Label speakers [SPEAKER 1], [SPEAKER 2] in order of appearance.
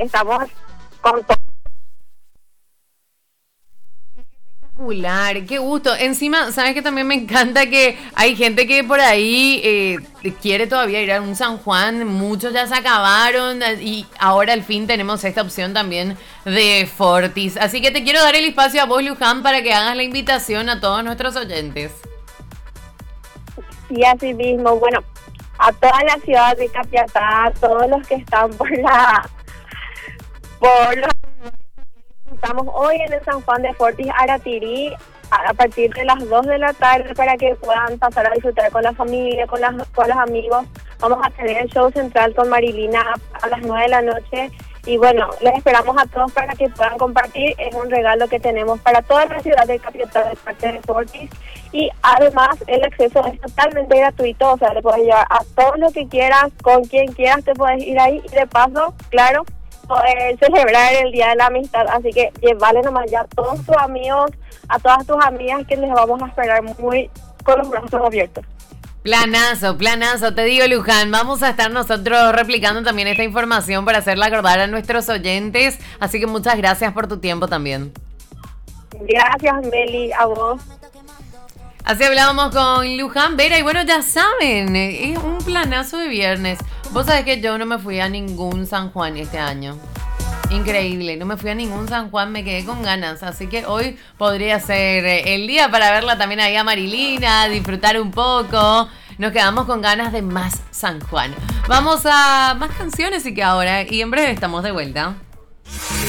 [SPEAKER 1] estamos con todo.
[SPEAKER 2] Espectacular, qué gusto. Encima, sabes que también me encanta que hay gente que por ahí quiere todavía ir a un San Juan, muchos ya se acabaron y ahora al fin tenemos esta opción también de Fortis. Así que te quiero dar el espacio a vos, Luján, para que hagas la invitación a todos nuestros oyentes.
[SPEAKER 1] Y así mismo, bueno, a toda la ciudad de Capiatá, a todos los que están por los estamos hoy en el San Juan de Fortis Aratirí a partir de las 2 de la tarde para que puedan pasar a disfrutar con la familia, con los amigos. Vamos a tener el show central con Marilina a las 9 de la noche. Y bueno, les esperamos a todos para que puedan compartir. Es un regalo que tenemos para toda la ciudad de Capiatá de parte de Fortis. Y además el acceso es totalmente gratuito, o sea, le puedes llevar a todo lo que quieras, con quien quieras te puedes ir ahí. Y de paso, claro, poder celebrar el Día de la Amistad. Así que llevarle nomás ya a todos tus amigos, a todas tus amigas, que les vamos a esperar muy con los brazos abiertos.
[SPEAKER 2] Planazo, planazo, te digo, Luján, vamos a estar nosotros replicando también esta información para hacerla acordar a nuestros oyentes, así que muchas gracias por tu tiempo también.
[SPEAKER 1] Gracias, Meli, a vos.
[SPEAKER 2] Así hablábamos con Luján Vera y bueno, ya saben, es un planazo de viernes. Vos sabés que yo no me fui a ningún San Juan este año. Increíble, no me fui a ningún San Juan, me quedé con ganas, así que hoy podría ser el día para verla también ahí a Marilina, disfrutar un poco. Nos quedamos con ganas de más San Juan. Vamos a más canciones y que ahora, y en breve estamos de vuelta.